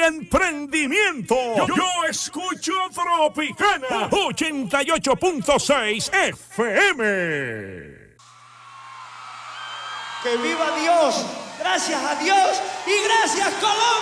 emprendimiento. Yo escucho Tropicana 88.6 FM. ¡Que viva Dios! ¡Gracias a Dios! ¡Y gracias, Colombia!